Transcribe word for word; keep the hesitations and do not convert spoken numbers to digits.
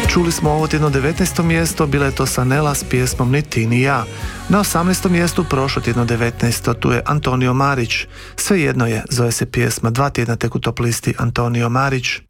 Čuli smo ovo tjedno devetnaesto mjesto, bila je to Sanela s pjesmom Ni ti ni ja. Na osamnaestom mjestu prošlo tjedno devetnaesto, tu je Antonio Marić. Svejedno je, zove se pjesma, dva tjedna tek u top listi Antonio Marić.